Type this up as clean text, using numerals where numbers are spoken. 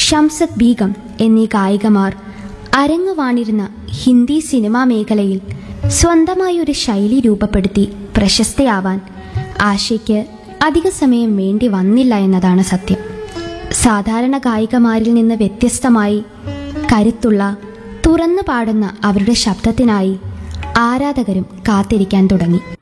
ഷംസദ് ബീഗം എന്നീ ഗായികമാർ അരങ്ങുവാണിരുന്ന ഹിന്ദി സിനിമാ മേഖലയിൽ സ്വന്തമായൊരു ശൈലി രൂപപ്പെടുത്തി പ്രശസ്തയാവാൻ ആശയ്ക്ക് അധിക സമയം വേണ്ടി വന്നില്ല എന്നതാണ് സത്യം. സാധാരണ ഗായികമാരിൽ നിന്ന് വ്യത്യസ്തമായി കരുത്തുള്ള, തുറന്നു പാടുന്ന അവരുടെ ശബ്ദത്തിനായി ആരാധകരും കാത്തിരിക്കാൻ തുടങ്ങി.